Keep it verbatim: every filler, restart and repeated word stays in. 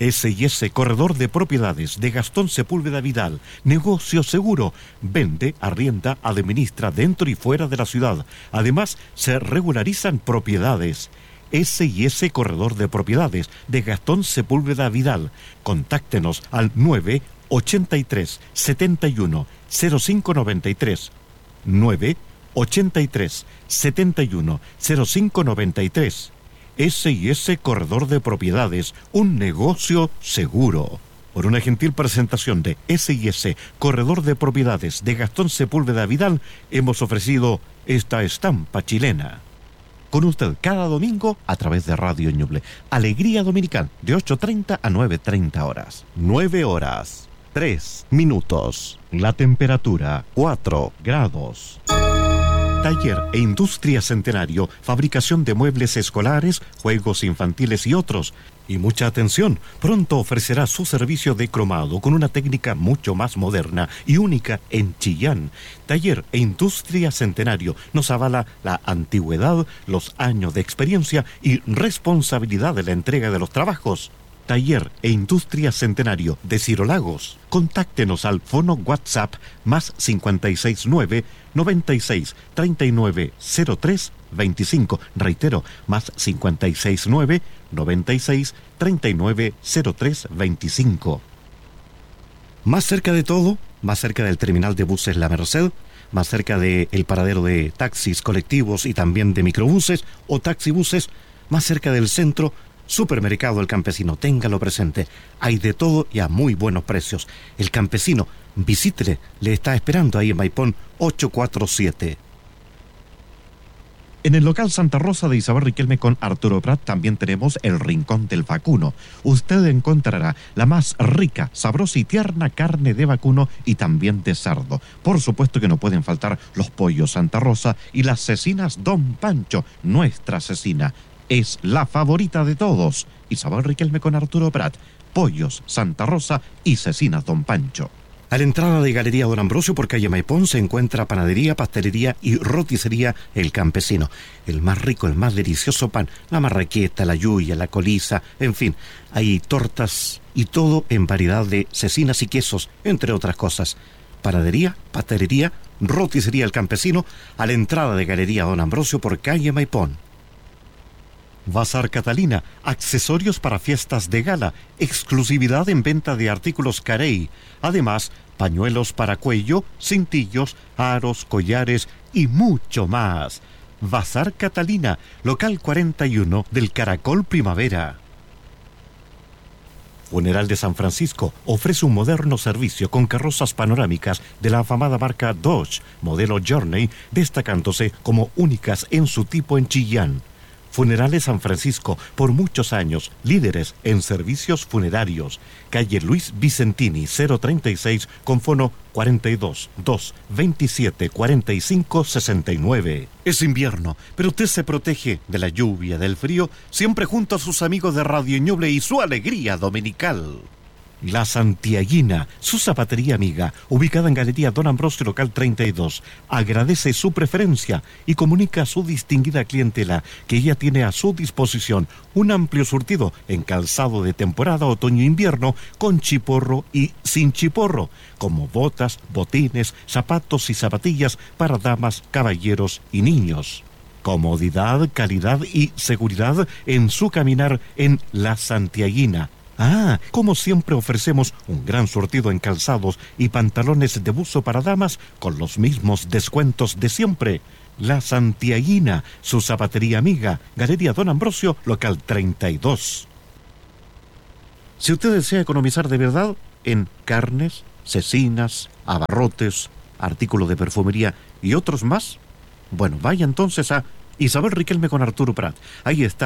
S y S Corredor de Propiedades de Gastón Sepúlveda Vidal. Negocio seguro. Vende, arrienda, administra dentro y fuera de la ciudad. Además, se regularizan propiedades. S y S Corredor de Propiedades de Gastón Sepúlveda Vidal. Contáctenos al nueve ochenta y tres, setenta y uno, cero cinco noventa y tres. nueve ochenta y tres, setenta y uno, cero cinco noventa y tres. S y S Corredor de Propiedades, un negocio seguro. Por una gentil presentación de S y S Corredor de Propiedades de Gastón Sepúlveda Vidal, hemos ofrecido esta estampa chilena. Con usted cada domingo a través de Radio Ñuble. Alegría Dominical, de ocho treinta a nueve treinta horas. nueve horas, tres minutos. La temperatura, cuatro grados. Taller e Industria Centenario, fabricación de muebles escolares, juegos infantiles y otros. Y mucha atención, pronto ofrecerá su servicio de cromado con una técnica mucho más moderna y única en Chillán. Taller e Industria Centenario nos avala la antigüedad, los años de experiencia y responsabilidad de la entrega de los trabajos. Taller e Industria Centenario de Ciro Lagos. Contáctenos al fono WhatsApp más cincuenta y seis nueve, noventa y seis, treinta y nueve, cero tres, veinticinco. Reitero, más cincuenta y seis nueve, noventa y seis, treinta y nueve, cero tres, veinticinco. Más cerca de todo, más cerca del terminal de buses La Merced, más cerca del paradero de taxis colectivos y también de microbuses o taxibuses, más cerca del centro. Supermercado El Campesino, téngalo presente. Hay de todo y a muy buenos precios. El Campesino, visítele, le está esperando ahí en Maipón ochocientos cuarenta y siete. En el local Santa Rosa de Isabel Riquelme con Arturo Prat también tenemos el Rincón del Vacuno. Usted encontrará la más rica, sabrosa y tierna carne de vacuno y también de cerdo. Por supuesto que no pueden faltar los pollos Santa Rosa y las cecinas Don Pancho, nuestra cecina. Es la favorita de todos. Isabel Riquelme con Arturo Prat, pollos Santa Rosa y cecinas Don Pancho. A la entrada de Galería Don Ambrosio por calle Maipón se encuentra panadería, pastelería y roticería El Campesino. El más rico, el más delicioso pan, la marraqueta, la yuya, la coliza, en fin, hay tortas y todo en variedad de cecinas y quesos, entre otras cosas. Panadería, pastelería, roticería El Campesino, a la entrada de Galería Don Ambrosio por calle Maipón. Bazar Catalina, accesorios para fiestas de gala, exclusividad en venta de artículos Carey. Además, pañuelos para cuello, cintillos, aros, collares y mucho más. Bazar Catalina, local cuarenta y uno del Caracol Primavera. Funeral de San Francisco ofrece un moderno servicio con carrozas panorámicas de la afamada marca Dodge, modelo Journey, destacándose como únicas en su tipo en Chillán. Funerales San Francisco, por muchos años, líderes en servicios funerarios. Calle Luis Vicentini, cero treinta y seis, con fono cuarenta y dos, dos, veintisiete, cuarenta y cinco, sesenta y nueve. Es invierno, pero usted se protege de la lluvia, del frío, siempre junto a sus amigos de Radio Ñuble y su alegría dominical. La Santiaguina, su zapatería amiga, ubicada en Galería Don Ambrosio, local treinta y dos, agradece su preferencia y comunica a su distinguida clientela que ella tiene a su disposición un amplio surtido en calzado de temporada otoño-invierno con chiporro y sin chiporro, como botas, botines, zapatos y zapatillas para damas, caballeros y niños. Comodidad, calidad y seguridad en su caminar en La Santiaguina. Ah, como siempre ofrecemos un gran surtido en calzados y pantalones de buzo para damas con los mismos descuentos de siempre. La Santiaguina, su zapatería amiga, Galería Don Ambrosio, local treinta y dos. Si usted desea economizar de verdad en carnes, cecinas, abarrotes, artículos de perfumería y otros más, bueno, vaya entonces a Isabel Riquelme con Arturo Prat. Ahí está